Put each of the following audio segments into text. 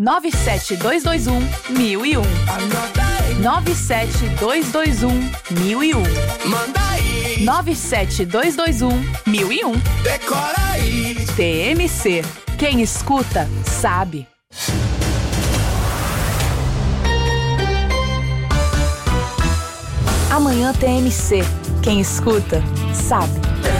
97221-1001. 97221-1001. Manda aí. 97221-1001. Decora aí. TMC. Quem escuta, sabe. Amanhã TMC. Quem escuta, sabe.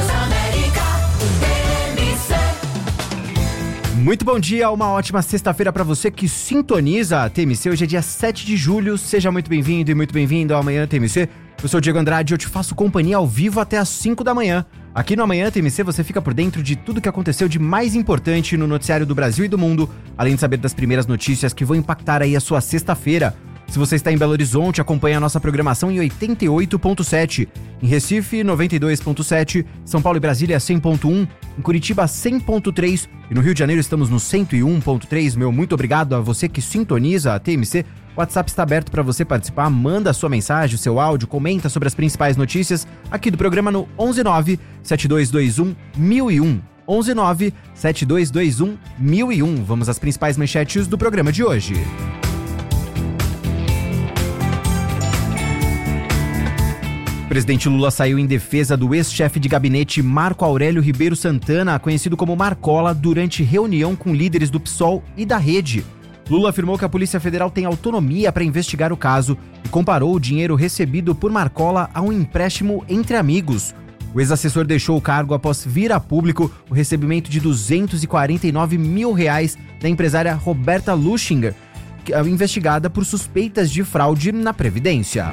Muito bom dia, uma ótima sexta-feira para você que sintoniza a TMC. Hoje é dia 7 de julho, seja muito bem-vindo e muito bem-vindo ao Amanhã TMC. Eu sou o Diego Andrade e eu te faço companhia ao vivo até às 5 da manhã. Aqui no Amanhã TMC você fica por dentro de tudo que aconteceu de mais importante no noticiário do Brasil e do mundo, além de saber das primeiras notícias que vão impactar aí a sua sexta-feira. Se você está em Belo Horizonte, acompanhe a nossa programação em 88.7, em Recife 92.7, São Paulo e Brasília 100.1, em Curitiba 100.3 e no Rio de Janeiro estamos no 101.3. Meu muito obrigado a você que sintoniza a TMC. O WhatsApp está aberto para você participar, manda a sua mensagem, o seu áudio, comenta sobre as principais notícias aqui do programa no 119-7221-1001. 119-7221-1001. Vamos às principais manchetes do programa de hoje. O presidente Lula saiu em defesa do ex-chefe de gabinete Marco Aurélio Ribeiro Santana, conhecido como Marcola, durante reunião com líderes do PSOL e da Rede. Lula afirmou que a Polícia Federal tem autonomia para investigar o caso e comparou o dinheiro recebido por Marcola a um empréstimo entre amigos. O ex-assessor deixou o cargo após vir a público o recebimento de R$249 mil da empresária Roberta Luchinger, investigada por suspeitas de fraude na Previdência.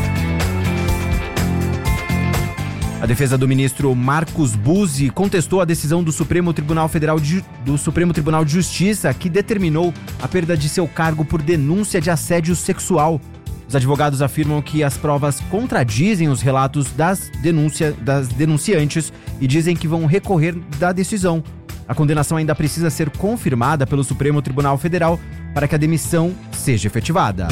A defesa do ministro Marcos Buzzi contestou a decisão do Supremo Tribunal de Justiça, que determinou a perda de seu cargo por denúncia de assédio sexual. Os advogados afirmam que as provas contradizem os relatos das denunciantes e dizem que vão recorrer da decisão. A condenação ainda precisa ser confirmada pelo Supremo Tribunal Federal para que a demissão seja efetivada.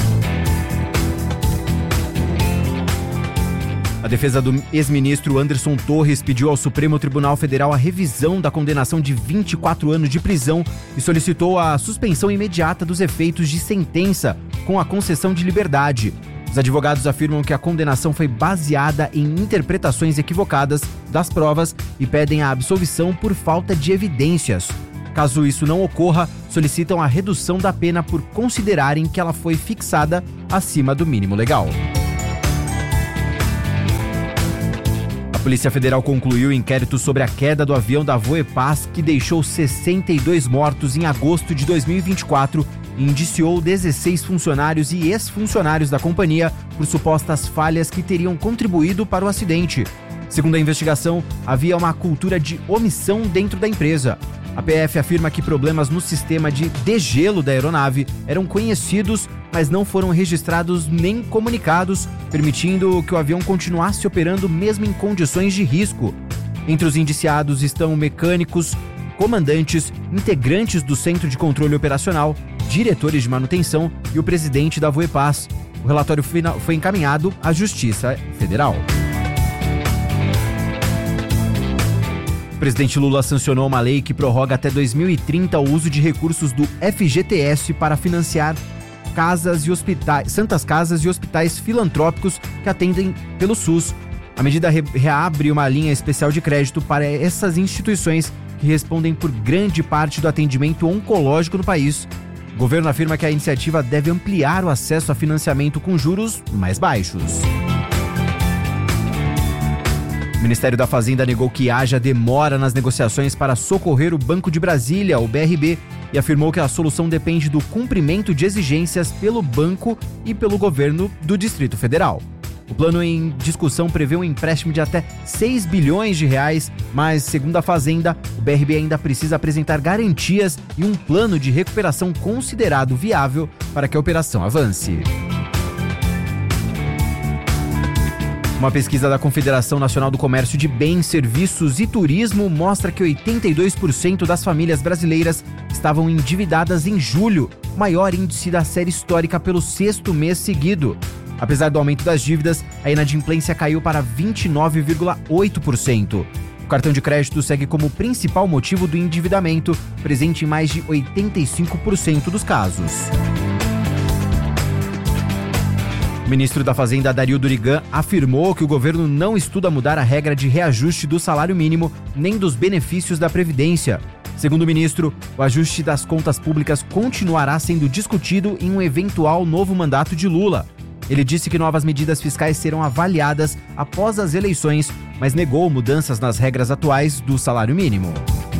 A defesa do ex-ministro Anderson Torres pediu ao Supremo Tribunal Federal a revisão da condenação de 24 anos de prisão e solicitou a suspensão imediata dos efeitos de sentença com a concessão de liberdade. Os advogados afirmam que a condenação foi baseada em interpretações equivocadas das provas e pedem a absolvição por falta de evidências. Caso isso não ocorra, solicitam a redução da pena por considerarem que ela foi fixada acima do mínimo legal. A Polícia Federal concluiu o inquérito sobre a queda do avião da Voepaz, que deixou 62 mortos em agosto de 2024 e indiciou 16 funcionários e ex-funcionários da companhia por supostas falhas que teriam contribuído para o acidente. Segundo a investigação, havia uma cultura de omissão dentro da empresa. A PF afirma que problemas no sistema de degelo da aeronave eram conhecidos, mas não foram registrados nem comunicados, permitindo que o avião continuasse operando mesmo em condições de risco. Entre os indiciados estão mecânicos, comandantes, integrantes do Centro de Controle Operacional, diretores de manutenção e o presidente da Voepaz. O relatório final foi encaminhado à Justiça Federal. O presidente Lula sancionou uma lei que prorroga até 2030 o uso de recursos do FGTS para financiar santas casas e hospitais filantrópicos que atendem pelo SUS. A medida reabre uma linha especial de crédito para essas instituições que respondem por grande parte do atendimento oncológico no país. O governo afirma que a iniciativa deve ampliar o acesso a financiamento com juros mais baixos. O Ministério da Fazenda negou que haja demora nas negociações para socorrer o Banco de Brasília, o BRB, e afirmou que a solução depende do cumprimento de exigências pelo banco e pelo governo do Distrito Federal. O plano em discussão prevê um empréstimo de até 6 bilhões de reais, mas, segundo a Fazenda, o BRB ainda precisa apresentar garantias e um plano de recuperação considerado viável para que a operação avance. Uma pesquisa da Confederação Nacional do Comércio de Bens, Serviços e Turismo mostra que 82% das famílias brasileiras estavam endividadas em julho, maior índice da série histórica pelo 6º mês seguido. Apesar do aumento das dívidas, a inadimplência caiu para 29,8%. cartão de crédito segue como principal motivo do endividamento, presente em mais de 85% dos casos. O ministro da Fazenda, Dario Durigan, afirmou que o governo não estuda mudar a regra de reajuste do salário mínimo nem dos benefícios da Previdência. Segundo o ministro, o ajuste das contas públicas continuará sendo discutido em um eventual novo mandato de Lula. Ele disse que novas medidas fiscais serão avaliadas após as eleições, mas negou mudanças nas regras atuais do salário mínimo.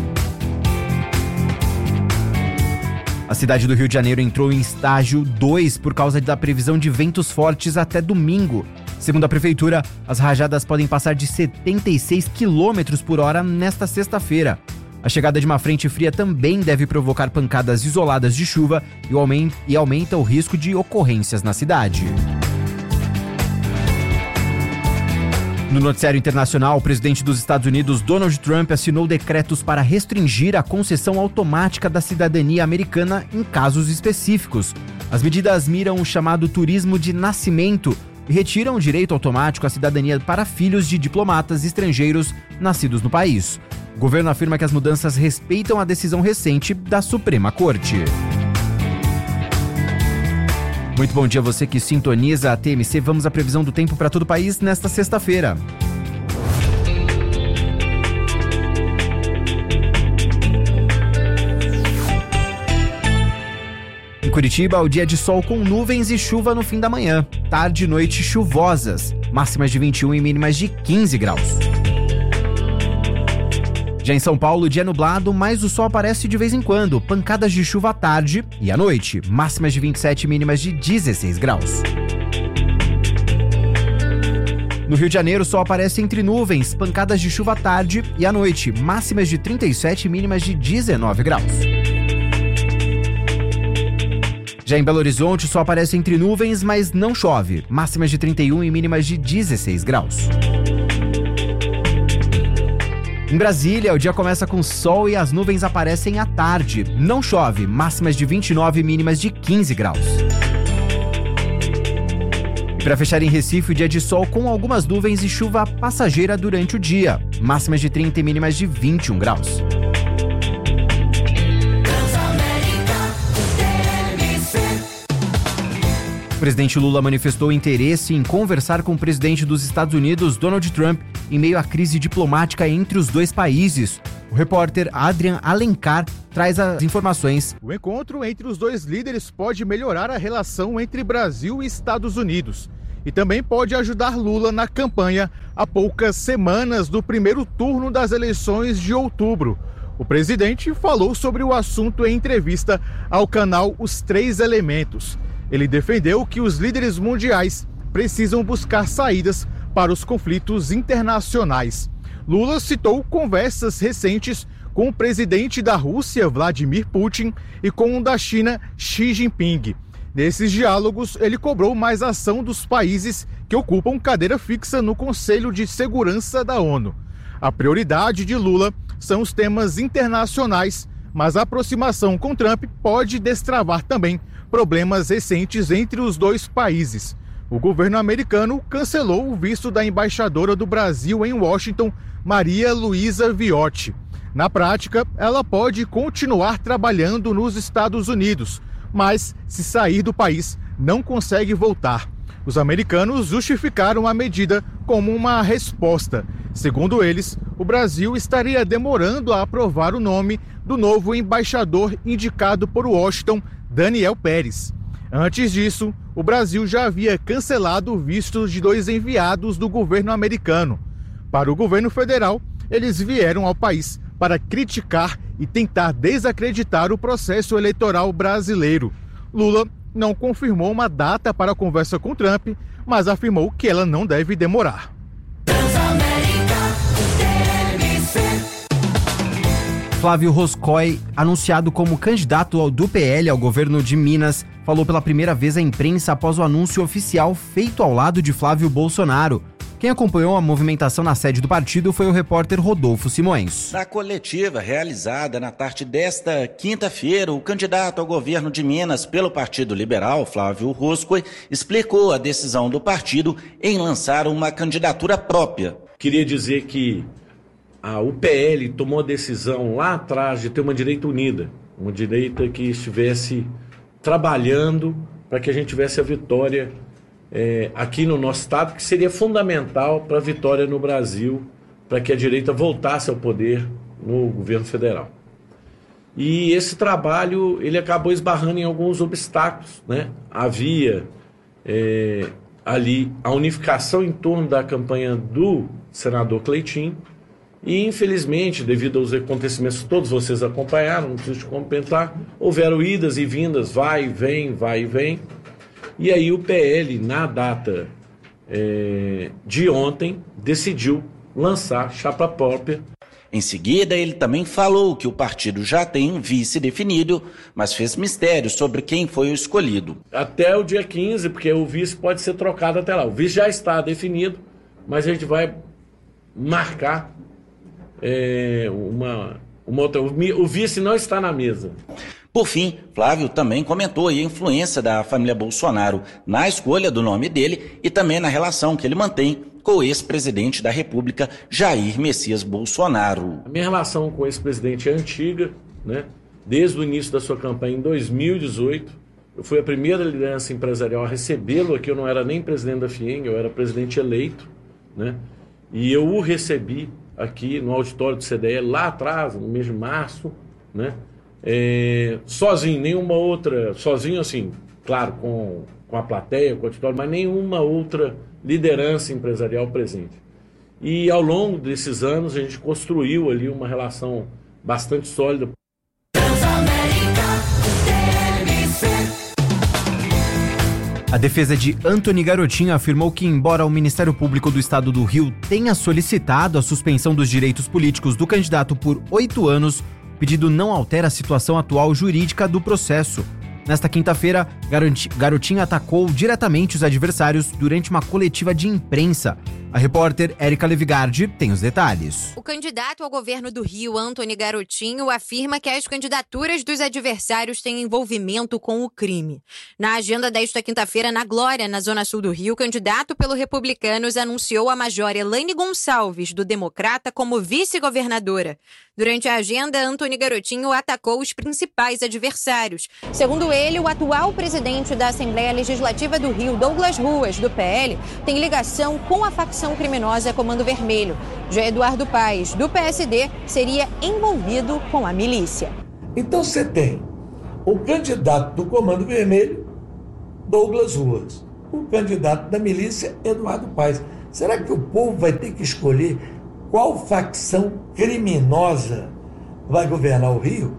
A cidade do Rio de Janeiro entrou em estágio 2 por causa da previsão de ventos fortes até domingo. Segundo a prefeitura, as rajadas podem passar de 76 km por hora nesta sexta-feira. A chegada de uma frente fria também deve provocar pancadas isoladas de chuva e aumenta o risco de ocorrências na cidade. No noticiário internacional, o presidente dos Estados Unidos, Donald Trump, assinou decretos para restringir a concessão automática da cidadania americana em casos específicos. As medidas miram o chamado turismo de nascimento e retiram o direito automático à cidadania para filhos de diplomatas estrangeiros nascidos no país. O governo afirma que as mudanças respeitam a decisão recente da Suprema Corte. Muito bom dia a você que sintoniza a TMC. Vamos à previsão do tempo para todo o país nesta sexta-feira. Em Curitiba, o dia de sol com nuvens e chuva no fim da manhã. Tarde e noite chuvosas. Máximas de 21 e mínimas de 15 graus. Já em São Paulo, dia nublado, mas o sol aparece de vez em quando. Pancadas de chuva à tarde e à noite. Máximas de 27 e mínimas de 16 graus. No Rio de Janeiro, o sol aparece entre nuvens. Pancadas de chuva à tarde e à noite. Máximas de 37 e mínimas de 19 graus. Já em Belo Horizonte, o sol aparece entre nuvens, mas não chove. Máximas de 31 e mínimas de 16 graus. Em Brasília, o dia começa com sol e as nuvens aparecem à tarde. Não chove, máximas de 29 e mínimas de 15 graus. E para fechar em Recife, o dia de sol com algumas nuvens e chuva passageira durante o dia. Máximas de 30 e mínimas de 21 graus. O presidente Lula manifestou interesse em conversar com o presidente dos Estados Unidos, Donald Trump, em meio à crise diplomática entre os dois países. O repórter Adrian Alencar traz as informações. O encontro entre os dois líderes pode melhorar a relação entre Brasil e Estados Unidos e também pode ajudar Lula na campanha a poucas semanas do primeiro turno das eleições de outubro. O presidente falou sobre o assunto em entrevista ao canal Os Três Elementos. Ele defendeu que os líderes mundiais precisam buscar saídas para os conflitos internacionais. Lula citou conversas recentes com o presidente da Rússia, Vladimir Putin, e com o da China, Xi Jinping. Nesses diálogos, ele cobrou mais ação dos países que ocupam cadeira fixa no Conselho de Segurança da ONU. A prioridade de Lula são os temas internacionais, mas a aproximação com Trump pode destravar também problemas recentes entre os dois países. O governo americano cancelou o visto da embaixadora do Brasil em Washington, Maria Luísa Viotti. Na prática, ela pode continuar trabalhando nos Estados Unidos, mas, se sair do país, não consegue voltar. Os americanos justificaram a medida como uma resposta. Segundo eles, o Brasil estaria demorando a aprovar o nome do novo embaixador indicado por Washington, Daniel Pérez. Antes disso, o Brasil já havia cancelado o visto de 2 enviados do governo americano. Para o governo federal, eles vieram ao país para criticar e tentar desacreditar o processo eleitoral brasileiro. Lula não confirmou uma data para a conversa com Trump, mas afirmou que ela não deve demorar. Flávio Roscoe, anunciado como candidato do PL ao governo de Minas, falou pela primeira vez à imprensa após o anúncio oficial feito ao lado de Flávio Bolsonaro. Quem acompanhou a movimentação na sede do partido foi o repórter Rodolfo Simões. Na coletiva realizada na tarde desta quinta-feira, o candidato ao governo de Minas pelo Partido Liberal, Flávio Roscoe, explicou a decisão do partido em lançar uma candidatura própria. Queria dizer que o PL tomou a decisão lá atrás de ter uma direita unida, uma direita que estivesse trabalhando para que a gente tivesse a vitória aqui no nosso estado, que seria fundamental para a vitória no Brasil, para que a direita voltasse ao poder no governo federal. E esse trabalho ele acabou esbarrando em alguns obstáculos, né? Havia ali a unificação em torno da campanha do senador Cleitinho e, infelizmente, devido aos acontecimentos que todos vocês acompanharam, não preciso comentar, houveram idas e vindas, vai e vem. E aí o PL, na data de ontem, decidiu lançar chapa própria. Em seguida, ele também falou que o partido já tem um vice definido, mas fez mistério sobre quem foi o escolhido. Até o dia 15, porque o vice pode ser trocado até lá. O vice já está definido, mas a gente vai marcar uma outra. O vice não está na mesa. Por fim, Flávio também comentou a influência da família Bolsonaro na escolha do nome dele e também na relação que ele mantém com o ex-presidente da República, Jair Messias Bolsonaro. A minha relação com o ex-presidente é antiga, né? Desde o início da sua campanha em 2018. Eu fui a primeira liderança empresarial a recebê-lo aqui. Eu não era nem presidente da FIENG, eu era presidente eleito, né? E eu o recebi aqui no auditório do CDE lá atrás, no mês de março, né? Sozinho, nenhuma outra, sozinho assim, claro, com a plateia, com o auditório, mas nenhuma outra liderança empresarial presente. E ao longo desses anos a gente construiu ali uma relação bastante sólida. A defesa de Antony Garotinho afirmou que, embora o Ministério Público do Estado do Rio tenha solicitado a suspensão dos direitos políticos do candidato por 8 anos, o pedido não altera a situação atual jurídica do processo. Nesta quinta-feira, Garotinho atacou diretamente os adversários durante uma coletiva de imprensa. A repórter Érica Levigardi tem os detalhes. O candidato ao governo do Rio, Antony Garotinho, afirma que as candidaturas dos adversários têm envolvimento com o crime. Na agenda desta quinta-feira, na Glória, na Zona Sul do Rio, o candidato pelo Republicanos anunciou a major Elaine Gonçalves, do Democrata, como vice-governadora. Durante a agenda, Antony Garotinho atacou os principais adversários. Segundo ele, o atual presidente da Assembleia Legislativa do Rio, Douglas Ruas, do PL, tem ligação com a facção criminosa Comando Vermelho. Já Eduardo Paes, do PSD, seria envolvido com a milícia. Então você tem o candidato do Comando Vermelho, Douglas Ruas, o candidato da milícia, Eduardo Paes. Será que o povo vai ter que escolher qual facção criminosa vai governar o Rio?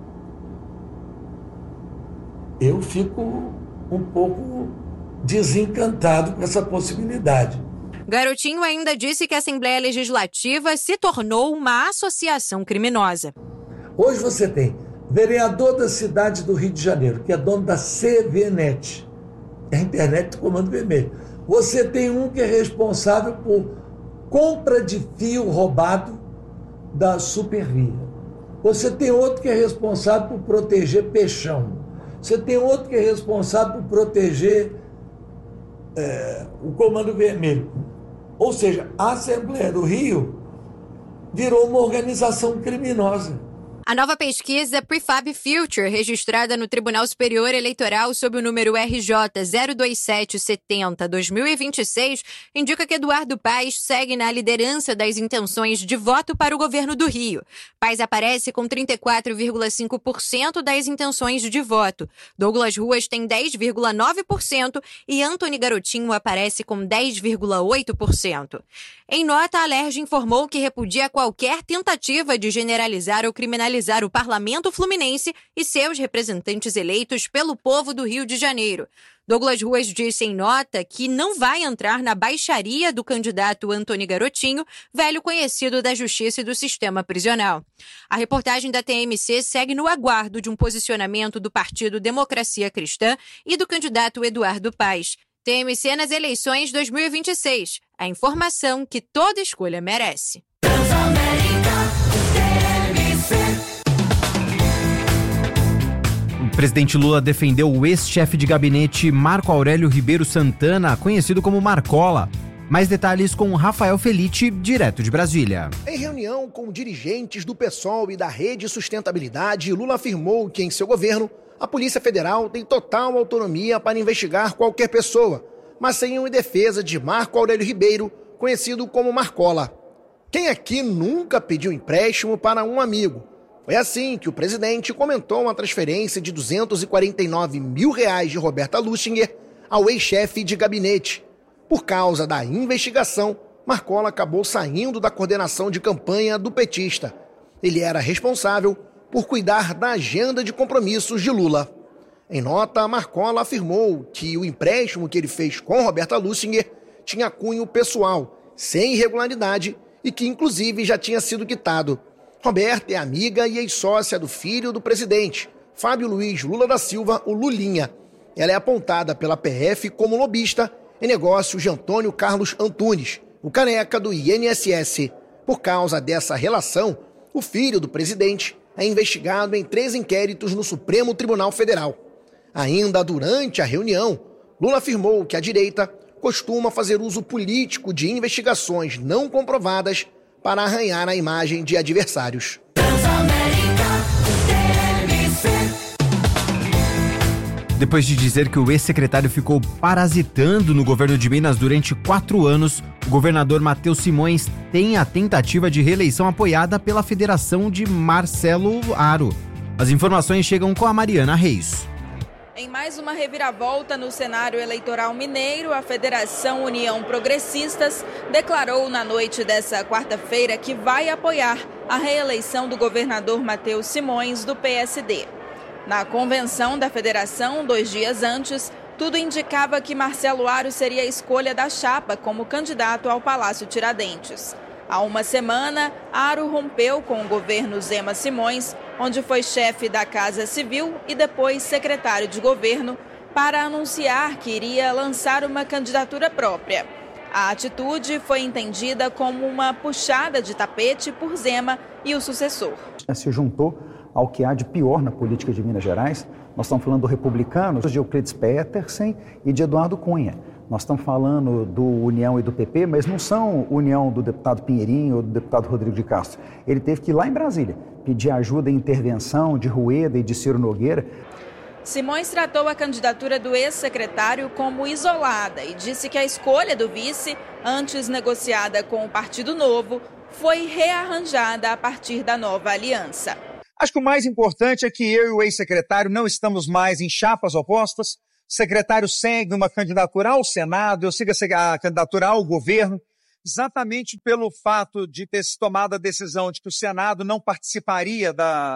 Eu fico um pouco desencantado com essa possibilidade. Garotinho ainda disse que a Assembleia Legislativa se tornou uma associação criminosa. Hoje você tem vereador da cidade do Rio de Janeiro, que é dono da CVNet, a internet do Comando Vermelho. Você tem um que é responsável por compra de fio roubado da Supervia. Você tem outro que é responsável por proteger Peixão. Você tem outro que é responsável por proteger o Comando Vermelho. Ou seja, a Assembleia do Rio virou uma organização criminosa. A nova pesquisa Prefab Future, registrada no Tribunal Superior Eleitoral sob o número RJ 02770-2026, indica que Eduardo Paes segue na liderança das intenções de voto para o governo do Rio. Paes aparece com 34,5% das intenções de voto. Douglas Ruas tem 10,9% e Antony Garotinho aparece com 10,8%. Em nota, a Alerj informou que repudia qualquer tentativa de generalizar ou criminalizar o Parlamento Fluminense e seus representantes eleitos pelo povo do Rio de Janeiro. Douglas Ruas disse em nota que não vai entrar na baixaria do candidato Antony Garotinho, velho conhecido da Justiça e do sistema prisional. A reportagem da TMC segue no aguardo de um posicionamento do Partido Democracia Cristã e do candidato Eduardo Paes. TMC nas eleições 2026. A informação que toda escolha merece. O presidente Lula defendeu o ex-chefe de gabinete Marco Aurélio Ribeiro Santana, conhecido como Marcola. Mais detalhes com Rafael Felitti, direto de Brasília. Em reunião com dirigentes do PSOL e da Rede Sustentabilidade, Lula afirmou que em seu governo, a Polícia Federal tem total autonomia para investigar qualquer pessoa, mas sem em defesa de Marco Aurélio Ribeiro, conhecido como Marcola. Quem aqui nunca pediu empréstimo para um amigo? Foi assim que o presidente comentou uma transferência de R$249 mil de Roberta Luchinger ao ex-chefe de gabinete. Por causa da investigação, Marcola acabou saindo da coordenação de campanha do petista. Ele era responsável por cuidar da agenda de compromissos de Lula. Em nota, Marcola afirmou que o empréstimo que ele fez com Roberta Luchinger tinha cunho pessoal, sem irregularidade e que inclusive já tinha sido quitado. Roberta é amiga e ex-sócia do filho do presidente, Fábio Luiz Lula da Silva, o Lulinha. Ela é apontada pela PF como lobista em negócios de Antônio Carlos Antunes, o careca do INSS. Por causa dessa relação, o filho do presidente é investigado em 3 inquéritos no Supremo Tribunal Federal. Ainda durante a reunião, Lula afirmou que a direita costuma fazer uso político de investigações não comprovadas para arranhar a imagem de adversários. Depois de dizer que o ex-secretário ficou parasitando no governo de Minas durante 4 anos, o governador Matheus Simões tem a tentativa de reeleição apoiada pela Federação de Marcelo Aro. As informações chegam com a Mariana Reis. Em mais uma reviravolta no cenário eleitoral mineiro, a Federação União Progressistas declarou na noite dessa quarta-feira que vai apoiar a reeleição do governador Matheus Simões, do PSD. Na convenção da federação, 2 dias antes, tudo indicava que Marcelo Aro seria a escolha da chapa como candidato ao Palácio Tiradentes. Há uma semana, Aro rompeu com o governo Zema Simões, onde foi chefe da Casa Civil e depois secretário de governo, para anunciar que iria lançar uma candidatura própria. A atitude foi entendida como uma puxada de tapete por Zema e o sucessor. Se juntou ao que há de pior na política de Minas Gerais. Nós estamos falando do republicano, de Euclides Petersen e de Eduardo Cunha. Nós estamos falando do União e do PP, mas não são União do deputado Pinheirinho ou do deputado Rodrigo de Castro. Ele teve que ir lá em Brasília pedir ajuda e intervenção de Rueda e de Ciro Nogueira. Simões tratou a candidatura do ex-secretário como isolada e disse que a escolha do vice, antes negociada com o Partido Novo, foi rearranjada a partir da nova aliança. Acho que o mais importante é que eu e o ex-secretário não estamos mais em chapas opostas. O secretário segue uma candidatura ao Senado, eu sigo a candidatura ao governo, exatamente pelo fato de ter se tomado a decisão de que o Senado não participaria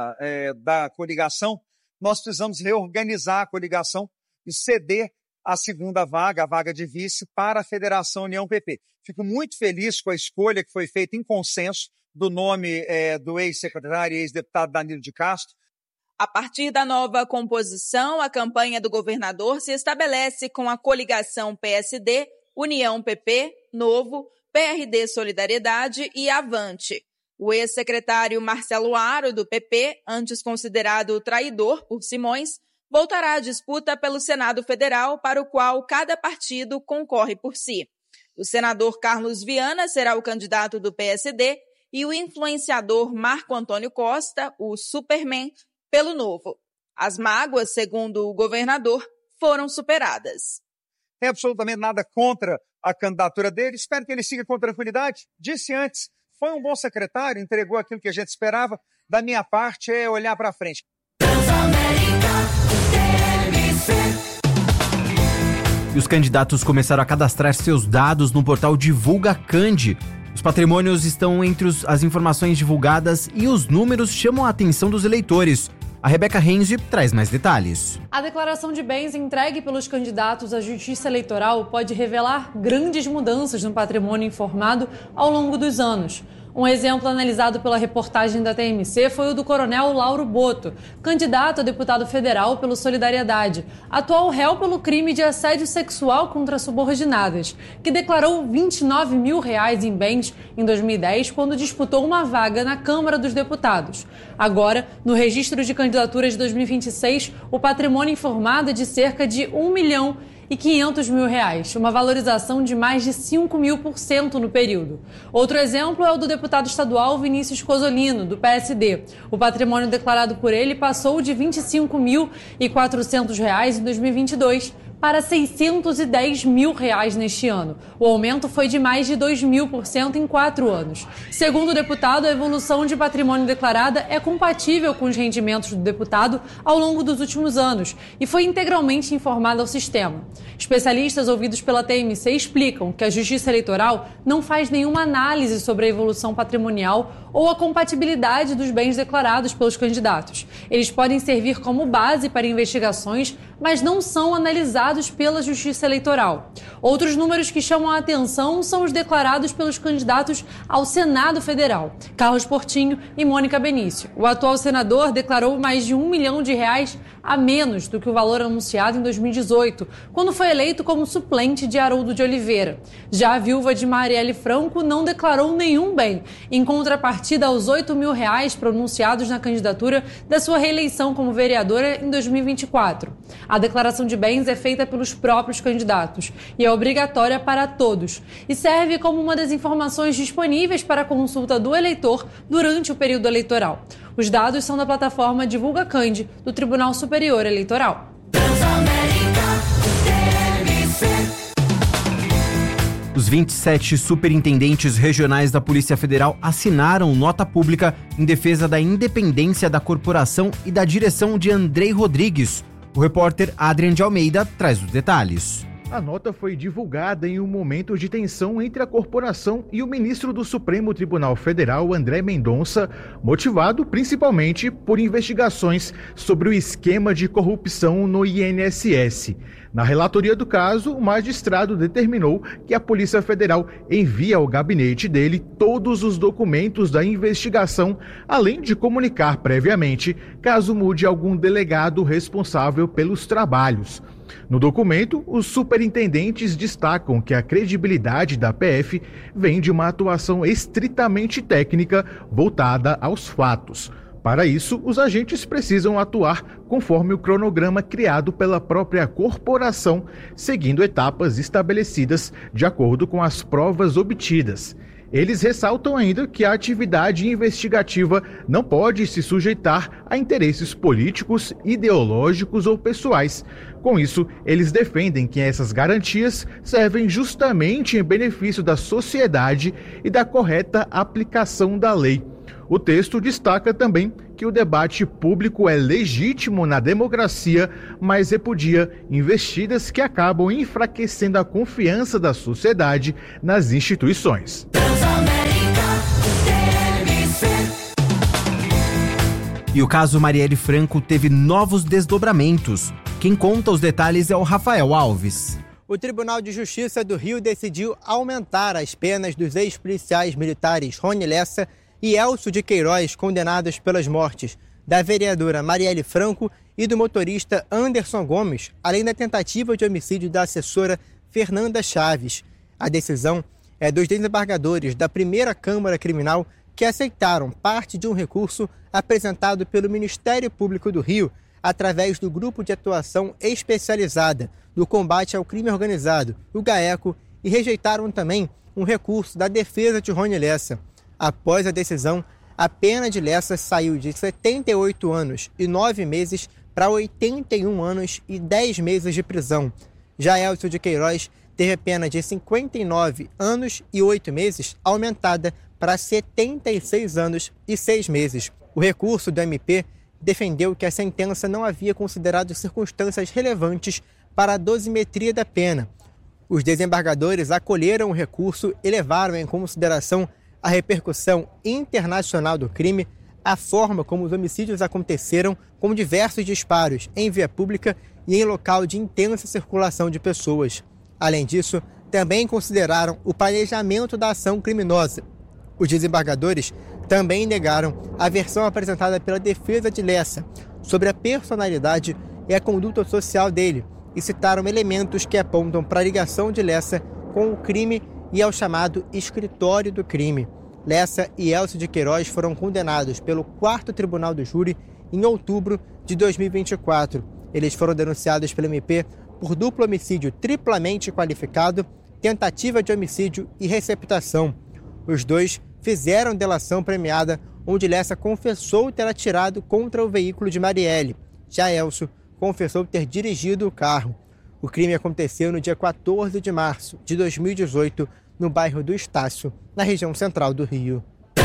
da coligação. Nós precisamos reorganizar a coligação e ceder a segunda vaga, a vaga de vice, para a Federação União-PP. Fico muito feliz com a escolha que foi feita em consenso do nome do ex-secretário e ex-deputado Danilo de Castro. A partir da nova composição, a campanha do governador se estabelece com a coligação PSD, União-PP, Novo, PRD Solidariedade e Avante. O ex-secretário Marcelo Aro, do PP, antes considerado traidor por Simões, voltará à disputa pelo Senado Federal, para o qual cada partido concorre por si. O senador Carlos Viana será o candidato do PSD e o influenciador Marco Antônio Costa, o Superman, pelo Novo. As mágoas, segundo o governador, foram superadas. Tem absolutamente nada contra a candidatura dele, espero que ele siga com tranquilidade. Disse antes, foi um bom secretário, entregou aquilo que a gente esperava. Da minha parte é olhar para frente. E os candidatos começaram a cadastrar seus dados no portal Divulga Candi. Os patrimônios estão entre as informações divulgadas e os números chamam a atenção dos eleitores. A Rebeca Renzi traz mais detalhes. A declaração de bens entregue pelos candidatos à Justiça Eleitoral pode revelar grandes mudanças no patrimônio informado ao longo dos anos. Um exemplo analisado pela reportagem da TMC foi o do coronel Lauro Boto, candidato a deputado federal pelo Solidariedade, atual réu pelo crime de assédio sexual contra subordinadas, que declarou R$29 mil em bens em 2010 quando disputou uma vaga na Câmara dos Deputados. Agora, no registro de candidaturas de 2026, o patrimônio informado é de cerca de R$1,5 e R$ 500 mil, uma valorização de mais de 5.000% no período. Outro exemplo é o do deputado estadual Vinícius Cozzolino, do PSD. O patrimônio declarado por ele passou de R$ 25.400 em 2022 para R$ 610 mil neste ano. O aumento foi de mais de 2.000% em 4 anos. Segundo o deputado, a evolução de patrimônio declarada é compatível com os rendimentos do deputado ao longo dos últimos anos e foi integralmente informada ao sistema. Especialistas ouvidos pela TMC explicam que a Justiça Eleitoral não faz nenhuma análise sobre a evolução patrimonial ou a compatibilidade dos bens declarados pelos candidatos. Eles podem servir como base para investigações, mas não são analisados pela Justiça Eleitoral. Outros números que chamam a atenção são os declarados pelos candidatos ao Senado Federal, Carlos Portinho e Mônica Benício. O atual senador declarou mais de R$ 1 milhão a menos do que o valor anunciado em 2018, quando foi eleito como suplente de Haroldo de Oliveira. Já a viúva de Marielle Franco não declarou nenhum bem, em contrapartida aos R$ 8 mil pronunciados na candidatura da sua reeleição como vereadora em 2024. A declaração de bens é feita pelos próprios candidatos e é obrigatória para todos e serve como uma das informações disponíveis para a consulta do eleitor durante o período eleitoral. Os dados são da plataforma Divulga Candi, do Tribunal Superior Eleitoral. Os 27 superintendentes regionais da Polícia Federal assinaram nota pública em defesa da independência da corporação e da direção de Andrei Rodrigues. O repórter Adrian de Almeida traz os detalhes. A nota foi divulgada em um momento de tensão entre a corporação e o ministro do Supremo Tribunal Federal, André Mendonça, motivado principalmente por investigações sobre o esquema de corrupção no INSS. Na relatoria do caso, o magistrado determinou que a Polícia Federal envie ao gabinete dele todos os documentos da investigação, além de comunicar previamente caso mude algum delegado responsável pelos trabalhos. No documento, os superintendentes destacam que a credibilidade da PF vem de uma atuação estritamente técnica voltada aos fatos. Para isso, os agentes precisam atuar conforme o cronograma criado pela própria corporação, seguindo etapas estabelecidas de acordo com as provas obtidas. Eles ressaltam ainda que a atividade investigativa não pode se sujeitar a interesses políticos, ideológicos ou pessoais. Com isso, eles defendem que essas garantias servem justamente em benefício da sociedade e da correta aplicação da lei. O texto destaca também que o debate público é legítimo na democracia, mas repudia investidas que acabam enfraquecendo a confiança da sociedade nas instituições. E o caso Marielle Franco teve novos desdobramentos. Quem conta os detalhes é o Rafael Alves. O Tribunal de Justiça do Rio decidiu aumentar as penas dos ex-policiais militares Rony Lessa e Elcio de Queiroz, condenados pelas mortes da vereadora Marielle Franco e do motorista Anderson Gomes, além da tentativa de homicídio da assessora Fernanda Chaves. A decisão é dos desembargadores da primeira Câmara Criminal que aceitaram parte de um recurso apresentado pelo Ministério Público do Rio através do Grupo de Atuação Especializada do Combate ao Crime Organizado, o GAECO, e rejeitaram também um recurso da defesa de Rony Lessa. Após a decisão, a pena de Lessa saiu de 78 anos e 9 meses para 81 anos e 10 meses de prisão. Já Elcio de Queiroz teve a pena de 59 anos e 8 meses aumentada para 76 anos e 6 meses. O recurso do MP defendeu que a sentença não havia considerado circunstâncias relevantes para a dosimetria da pena. Os desembargadores acolheram o recurso e levaram em consideração a repercussão internacional do crime, a forma como os homicídios aconteceram, com diversos disparos em via pública e em local de intensa circulação de pessoas. Além disso, também consideraram o planejamento da ação criminosa. Os desembargadores também negaram a versão apresentada pela defesa de Lessa sobre a personalidade e a conduta social dele e citaram elementos que apontam para a ligação de Lessa com o crime e ao chamado escritório do crime. Lessa e Elcio de Queiroz foram condenados pelo 4º Tribunal do Júri em outubro de 2024. Eles foram denunciados pelo MP por duplo homicídio triplamente qualificado, tentativa de homicídio e receptação. Os dois fizeram delação premiada, onde Lessa confessou ter atirado contra o veículo de Marielle. Já Elcio confessou ter dirigido o carro. O crime aconteceu no dia 14 de março de 2018, no bairro do Estácio, na região central do Rio.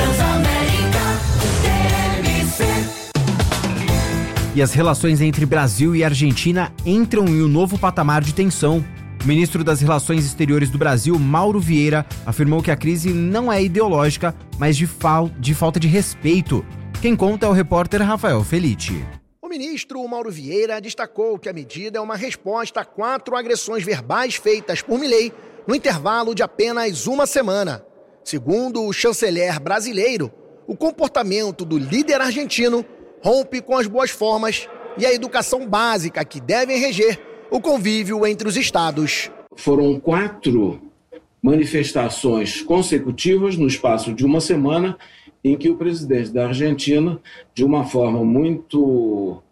E as relações entre Brasil e Argentina entram em um novo patamar de tensão. O ministro das Relações Exteriores do Brasil, Mauro Vieira, afirmou que a crise não é ideológica, mas de falta de respeito. Quem conta é o repórter Rafael Felitti. O ministro Mauro Vieira destacou que a medida é uma resposta a 4 agressões verbais feitas por Milei no intervalo de apenas uma semana. Segundo o chanceler brasileiro, o comportamento do líder argentino rompe com as boas formas e a educação básica que devem reger o convívio entre os estados. Foram 4 manifestações consecutivas no espaço de uma semana em que o presidente da Argentina, de uma forma muito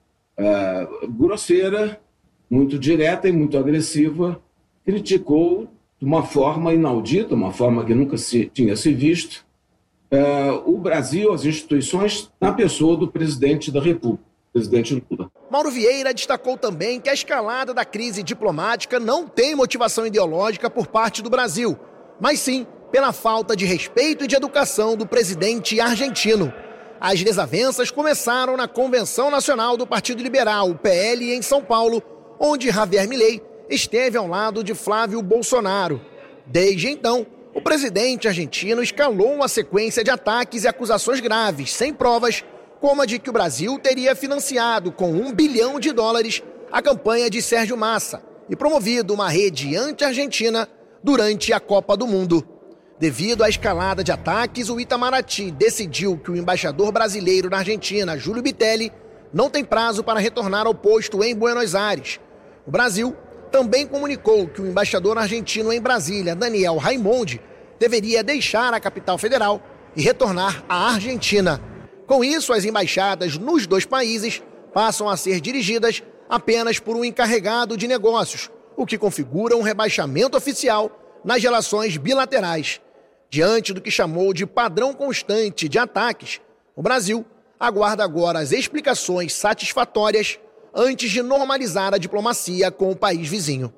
grosseira, muito direta e muito agressiva, criticou de uma forma inaudita, uma forma que nunca tinha se visto, o Brasil, as instituições, na pessoa do presidente da República, presidente Lula. Mauro Vieira destacou também que a escalada da crise diplomática não tem motivação ideológica por parte do Brasil, mas sim pela falta de respeito e de educação do presidente argentino. As desavenças começaram na Convenção Nacional do Partido Liberal, o PL, em São Paulo, onde Javier Milei esteve ao lado de Flávio Bolsonaro. Desde então, o presidente argentino escalou uma sequência de ataques e acusações graves, sem provas, como a de que o Brasil teria financiado com $1 bilhão a campanha de Sérgio Massa e promovido uma rede anti-argentina durante a Copa do Mundo. Devido à escalada de ataques, o Itamaraty decidiu que o embaixador brasileiro na Argentina, Júlio Bitelli, não tem prazo para retornar ao posto em Buenos Aires. O Brasil também comunicou que o embaixador argentino em Brasília, Daniel Raimondi, deveria deixar a capital federal e retornar à Argentina. Com isso, as embaixadas nos 2 países passam a ser dirigidas apenas por um encarregado de negócios, o que configura um rebaixamento oficial nas relações bilaterais. Diante do que chamou de padrão constante de ataques, o Brasil aguarda agora as explicações satisfatórias antes de normalizar a diplomacia com o país vizinho.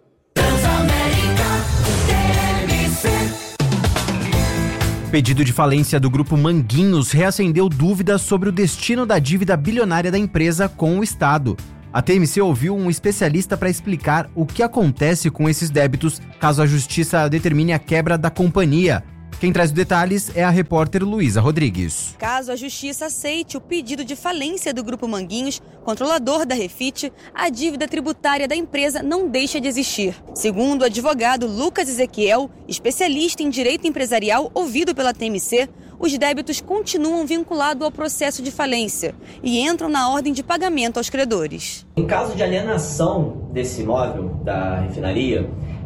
O pedido de falência do Grupo Manguinhos reacendeu dúvidas sobre o destino da dívida bilionária da empresa com o Estado. A TMC ouviu um especialista para explicar o que acontece com esses débitos caso a Justiça determine a quebra da companhia. Quem traz os detalhes é a repórter Luísa Rodrigues. Caso a Justiça aceite o pedido de falência do Grupo Manguinhos, controlador da Refit, a dívida tributária da empresa não deixa de existir. Segundo o advogado Lucas Ezequiel, especialista em direito empresarial ouvido pela TMC, os débitos continuam vinculados ao processo de falência e entram na ordem de pagamento aos credores. Em caso de alienação desse imóvel da refinaria,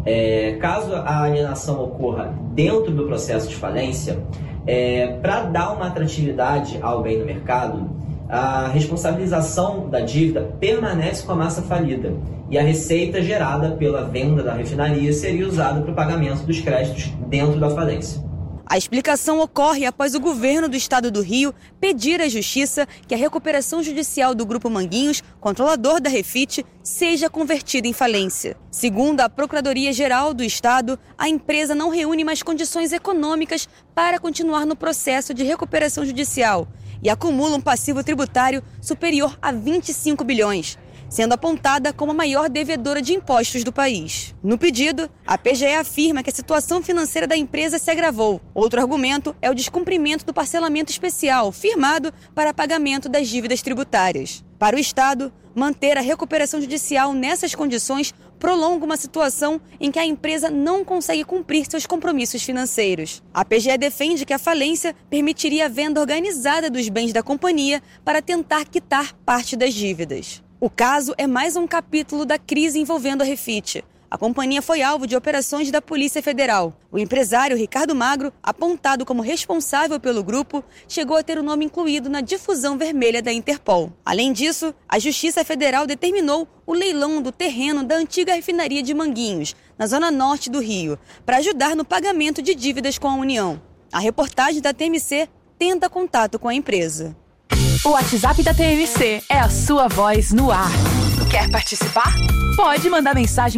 caso a alienação ocorra dentro do processo de falência, para dar uma atratividade ao bem no mercado, a responsabilização da dívida permanece com a massa falida e a receita gerada pela venda da refinaria seria usada para o pagamento dos créditos dentro da falência. A explicação ocorre após o governo do estado do Rio pedir à Justiça que a recuperação judicial do Grupo Manguinhos, controlador da Refit, seja convertida em falência. Segundo a Procuradoria-Geral do Estado, a empresa não reúne mais condições econômicas para continuar no processo de recuperação judicial e acumula um passivo tributário superior a 25 bilhões. Sendo apontada como a maior devedora de impostos do país. No pedido, a PGE afirma que a situação financeira da empresa se agravou. Outro argumento é o descumprimento do parcelamento especial, firmado para pagamento das dívidas tributárias. Para o Estado, manter a recuperação judicial nessas condições prolonga uma situação em que a empresa não consegue cumprir seus compromissos financeiros. A PGE defende que a falência permitiria a venda organizada dos bens da companhia para tentar quitar parte das dívidas. O caso é mais um capítulo da crise envolvendo a Refit. a companhia foi alvo de operações da Polícia Federal. O empresário Ricardo Magro, apontado como responsável pelo grupo, chegou a ter o nome incluído na difusão vermelha da Interpol. Além disso, a Justiça Federal determinou o leilão do terreno da antiga refinaria de Manguinhos, na zona norte do Rio, para ajudar no pagamento de dívidas com a União. A reportagem da TMC tenta contato com a empresa. O WhatsApp da TMC é a sua voz no ar. Quer participar? Pode mandar mensagem